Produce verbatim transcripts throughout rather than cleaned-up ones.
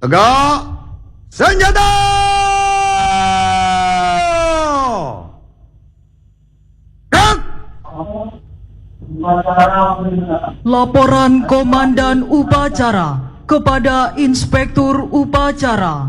Tegak senjata! Gerak! Laporan Komandan Upacara kepada Inspektur Upacara.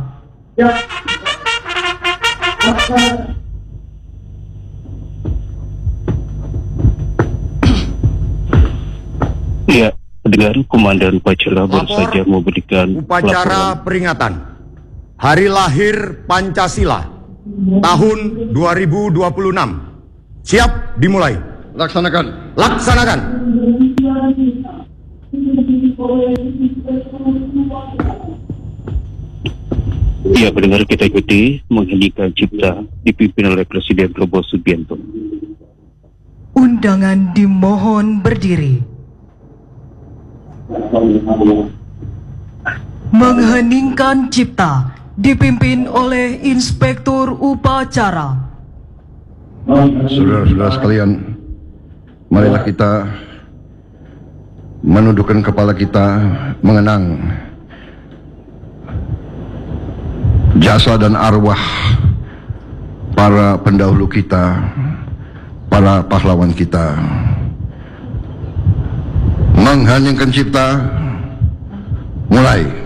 Ya, pendengar, Komandan Upacara baru Lapor saja memberikan upacara laporan. peringatan Hari Lahir Pancasila tahun dua ribu dua puluh enam. Siap dimulai. Laksanakan. Laksanakan. Ya, pendengar, kita ikuti mengheningkan cipta dipimpin oleh Presiden Prabowo Subianto. Undangan dimohon berdiri. Mengheningkan cipta dipimpin oleh Inspektur Upacara. Saudara-saudara sekalian, marilah kita menundukkan kepala kita mengenang jasa dan arwah para pendahulu kita, para pahlawan kita. Mengheningkan cipta, mulai.